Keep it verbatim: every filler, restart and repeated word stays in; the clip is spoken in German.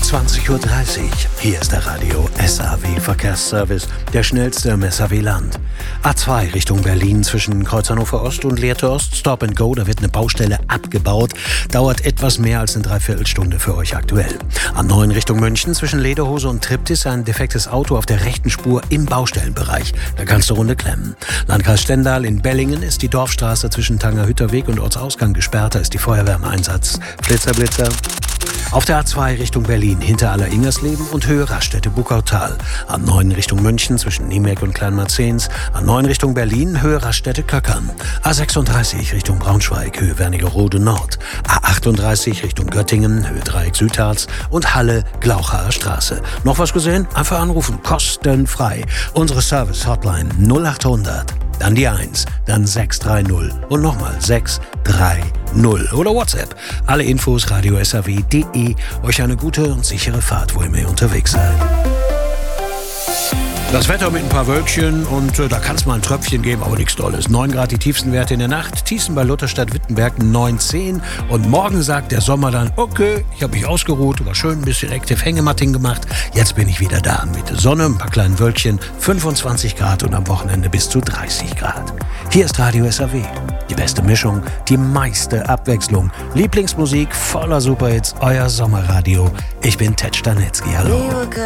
zwanzig Uhr dreißig. Hier ist der Radio S A W Verkehrsservice, der schnellste im S A W-Land. A zwei Richtung Berlin zwischen Kreuz Hannover Ost und Lehrte Ost. Stop and Go, da wird eine Baustelle abgebaut. Dauert etwas mehr als eine Dreiviertelstunde für euch aktuell. A neun Richtung München zwischen Lederhose und Triptis ein defektes Auto auf der rechten Spur im Baustellenbereich. Da kannst du Runde klemmen. Landkreis Stendal in Bellingen ist die Dorfstraße zwischen Tangerhütterweg und Ortsausgang gesperrt. Da ist die Feuerwehr im Einsatz. Blitzer, Blitzer. Auf der A zwei Richtung Berlin, hinter Aller-Ingersleben und Höhe Raststätte Buckautal. A neun Richtung München zwischen Niemek und Kleinmarzens. A neun Richtung Berlin, Höhe Raststätte Köckern. A sechsunddreißig Richtung Braunschweig, Höhe Wernigerode Nord. A achtunddreißig Richtung Göttingen, Höhe Dreieck Südharz und Halle Glauchaer Straße. Noch was gesehen? Einfach anrufen, kostenfrei. Unsere Service-Hotline null achthundert. Dann die eins, dann sechs drei null und nochmal sechs drei null oder WhatsApp. Alle Infos radio s a w punkt d e. Euch eine gute und sichere Fahrt, wo ihr mehr unterwegs seid. Das Wetter mit ein paar Wölkchen und äh, da kann es mal ein Tröpfchen geben, aber nichts Tolles. neun Grad die tiefsten Werte in der Nacht, Thiessen bei Lutherstadt Wittenberg neun zehn und morgen sagt der Sommer dann, okay, ich habe mich ausgeruht, war schön ein bisschen Active Hängematting gemacht, jetzt bin ich wieder da mit Sonne, ein paar kleinen Wölkchen, fünfundzwanzig Grad und am Wochenende bis zu dreißig Grad. Hier ist Radio S A W, die beste Mischung, die meiste Abwechslung, Lieblingsmusik voller Superhits, euer Sommerradio. Ich bin Ted Stanitzky, hallo.